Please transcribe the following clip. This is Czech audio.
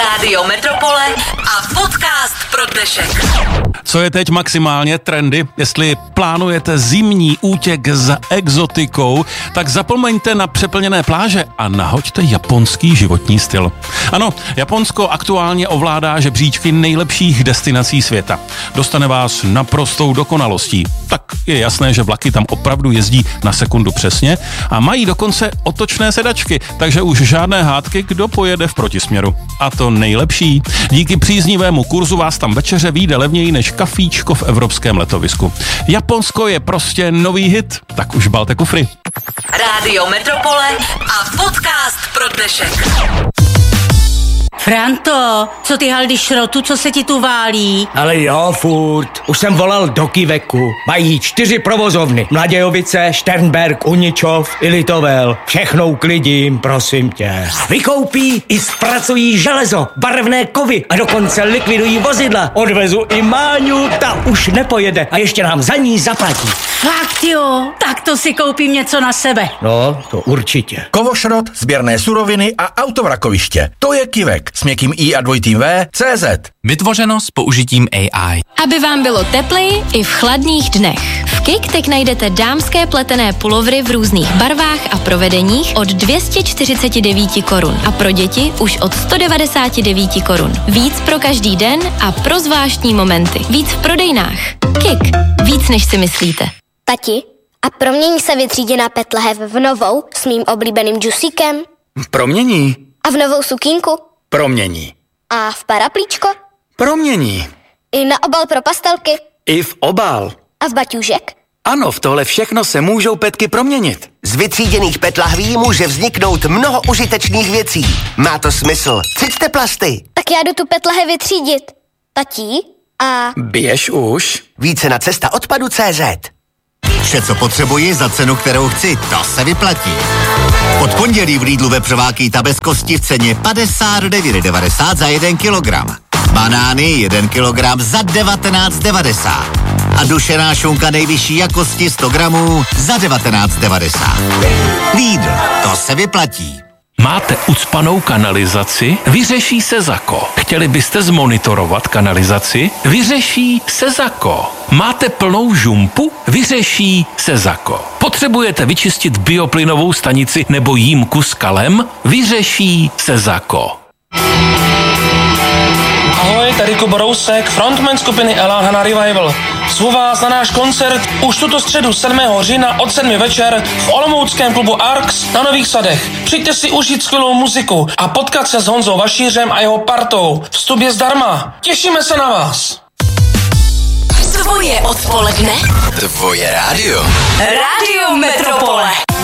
Rádio Metropole a podcast pro dnešek. Co je teď maximálně trendy? Jestli plánujete zimní útěk s exotikou, tak zapomeňte na přeplněné pláže a nahoďte japonský životní styl. Ano, Japonsko aktuálně ovládá žebříčky nejlepších destinací světa. Dostane vás naprostou dokonalostí. Tak je jasné, že vlaky tam opravdu jezdí na sekundu přesně a mají dokonce otočné sedačky, takže už žádné hádky, kdo pojede v protisměru. A to nejlepší. Díky příznivému kurzu vás tam večeře vyjde levněji než kafíčko v evropském letovisku. Japonsko je prostě nový hit, tak už balte kufry. Rádio Metropole a podcast pro dnešek. Franto, co ty haldy šrotu, co se ti tu válí? Ale jo, furt. Už jsem volal do Kiveku. Mají 4 provozovny. Mladějovice, Šternberk, Uničov i Litovel. Všechno uklidím, prosím tě. Vykoupí i zpracují železo, barevné kovy a dokonce likvidují vozidla. Odvezu i Máňu, ta už nepojede a ještě nám za ní zaplatí. Fakt jo, tak to si koupím něco na sebe. No, to určitě. Kovošrot, sběrné suroviny a autovrakoviště. To je Kivek s měkkým i a dvojitým V.cz. Vytvořeno s použitím AI. Aby vám bylo tepleji i v chladných dnech. V KIK teď najdete dámské pletené pulovry v různých barvách a provedeních od 249 korun a pro děti už od 199 korun. Víc pro každý den a pro zvláštní momenty. Víc v prodejnách. KIK. Víc než si myslíte. Tati, a promění se vytříděná petlahev v novou s mým oblíbeným džusíkem? Promění. A v novou sukínku? Promění. A v paraplíčko? Promění. I na obal pro pastelky? I v obal. A v baťůžek? Ano, v tohle všechno se můžou petky proměnit. Z vytříděných PET lahví může vzniknout mnoho užitečných věcí. Má to smysl. Cíťte plasty. Tak já jdu tu petlahev vytřídit. Tatí? A... Běž už. Více na cestaodpadu.cz. Vše, co potřebuji za cenu, kterou chci, to se vyplatí. Od pondělí v Lidlu vepřová ta bez kosti v ceně 59,90 za 1 kilogram. Banány 1 kilogram za 19,90. A dušená šunka nejvyšší jakosti 100 gramů za 19,90. Lidl, to se vyplatí. Máte ucpanou kanalizaci? Vyřeší Sezako. Chtěli byste zmonitorovat kanalizaci? Vyřeší Sezako. Máte plnou žumpu? Vyřeší Sezako. Potřebujete vyčistit bioplynovou stanici nebo jímku s kalem? Vyřeší Sezako. Ahoj, tady Kuba Rousek, frontman skupiny Elan Hana Revival. Zvu vás na náš koncert už tuto středu 7. října od 7 večer v olomouckém klubu Arx na Nových Sadech. Přijďte si užít skvělou muziku a potkat se s Honzou Vašířem a jeho partou. Vstup je zdarma. Těšíme se na vás. Tvoje odpoledne. Tvoje rádio. Rádio Metropole.